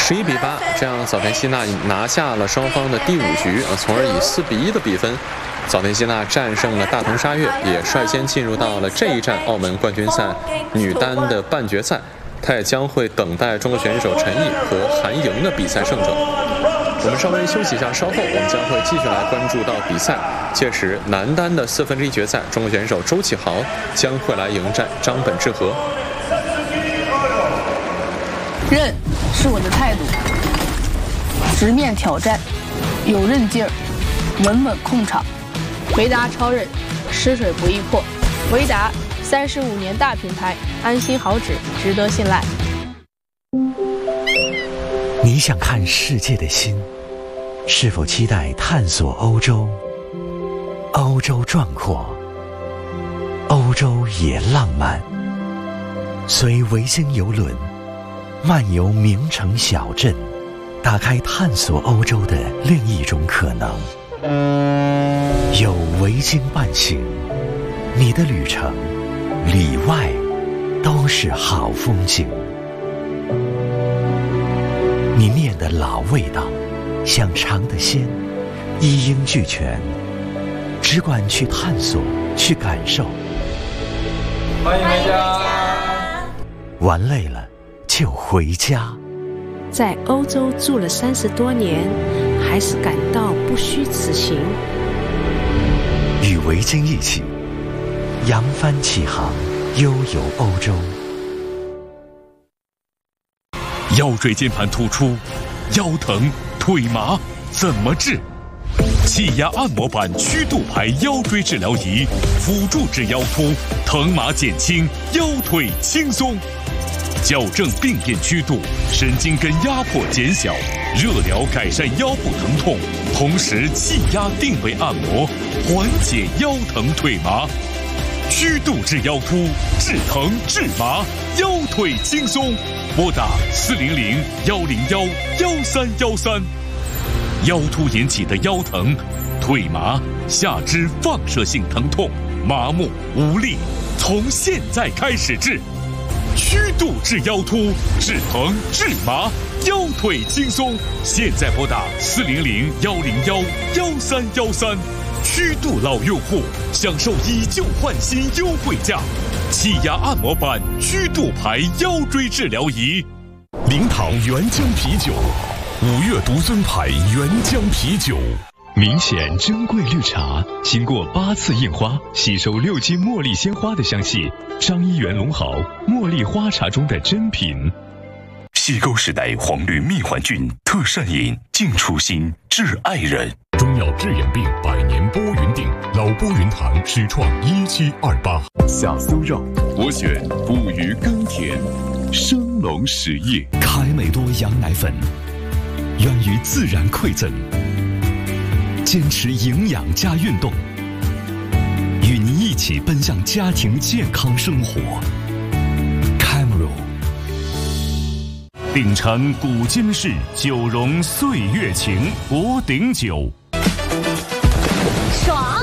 11-8，这样早田希娜拿下了双方的第5局从而以4-1的比分，早田希娜战胜了大藤沙月，也率先进入到了这一站澳门冠军赛女单的半决赛。她也将会等待中国选手陈毅和韩莹的比赛胜者。我们稍微休息一下，稍后我们将会继续来关注到比赛。届时男单的1/4决赛，中国选手周启豪将会来迎战张本智和。 韧是我的态度，直面挑战，有韧劲儿，稳稳控场。维达超韧，湿水不易破。维达35年大品牌，安心好纸，值得信赖。 你想看世界的心，是否期待探索欧洲？欧洲壮阔，欧洲也浪漫。随维京邮轮漫游名城小镇，打开探索欧洲的另一种可能。有维京伴行，你的旅程里外都是好风景。你念的老味道，想尝的鲜，一应俱全，只管去探索，去感受。 欢迎回家。 玩累了就回家。 在欧洲住了30多年，还是感到不虚此行。 与维京一起扬帆起航，悠游欧洲。 腰椎间盘突出、腰疼、腿麻怎么治？气压按摩板曲度牌腰椎治疗仪，辅助治腰突，疼麻减轻，腰腿轻松。矫正病变曲度，神经根压迫减小，热疗改善腰部疼痛，同时气压定位按摩，缓解腰疼腿麻。曲度治腰突，治疼治麻，腰腿轻松。拨打400-101-1313。腰突引起的腰疼、腿麻、下肢放射性疼痛、麻木、无力，从现在开始治。曲度治腰突，治疼治麻，腰腿轻松。现在拨打400-101-1313。曲度老用户享受以旧换新优惠价，气压按摩板曲度牌腰椎治疗仪。 零糖原浆啤酒，5月独尊牌原浆啤酒。 明显珍贵绿茶，经过8次印花，吸收6斤茉莉鲜花的香气。张一元龙豪茉莉花茶中的珍品。 西沟时代黄绿蜜环菌特善饮，净初心致爱人。 中药治眼病，100年拨云定，老拨云堂始创1728。 小酥肉，我选捕鱼耕田，生龙实业。 凯美多羊奶粉，源于自然馈赠，坚持营养加运动，与您一起奔向家庭健康生活。Camero。 秉承古今事，酒容岁月情，博鼎酒。 爽。